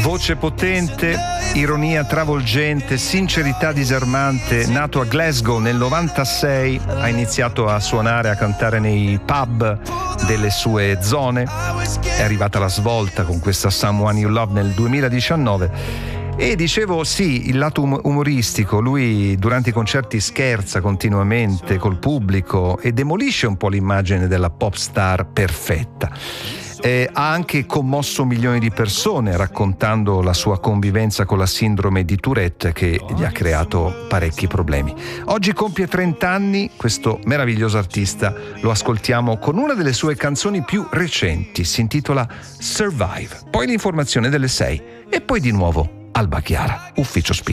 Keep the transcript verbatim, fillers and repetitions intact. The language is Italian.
Voce potente, ironia travolgente, sincerità disarmante. Nato a Glasgow nel novantasei, ha iniziato a suonare, a cantare nei pub delle sue zone. È arrivata la svolta con questa Someone You Love nel duemiladiciannove. E dicevo, sì, il lato um- umoristico. Lui durante i concerti scherza continuamente col pubblico e demolisce un po' l'immagine della pop star perfetta. Eh, ha anche commosso milioni di persone raccontando la sua convivenza con la sindrome di Tourette, che gli ha creato parecchi problemi. Oggi compie trenta anni questo meraviglioso artista. Lo ascoltiamo con una delle sue canzoni più recenti, si intitola Survive. Poi l'informazione delle sei e poi di nuovo Alba Chiara, Ufficio Spin.